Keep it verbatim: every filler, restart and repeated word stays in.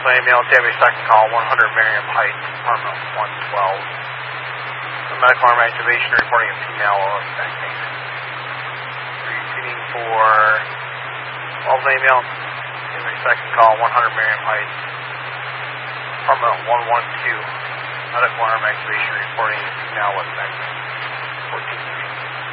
Male, David second call, one hundred Miriam Heights, apartment one twelve. The medical arm activation reporting a female affecting. Repeating for twelve Male, David second call, one hundred Miriam Heights, apartment one one two. Medical arm activation reporting a female affecting. fourteen